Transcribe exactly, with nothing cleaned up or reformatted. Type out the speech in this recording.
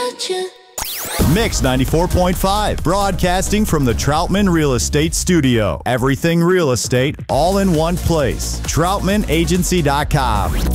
gotcha. Mix ninety-four point five, broadcasting from the Troutman Real Estate Studio. Everything real estate, all in one place. Troutman Agency dot com.